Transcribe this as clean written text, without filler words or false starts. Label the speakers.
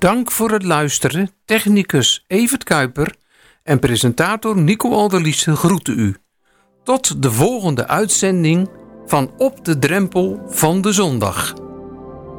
Speaker 1: Dank voor het luisteren. Technicus Evert Kuiper en presentator Nico Alderliefste groeten u. Tot de volgende uitzending van Op de Drempel van de Zondag.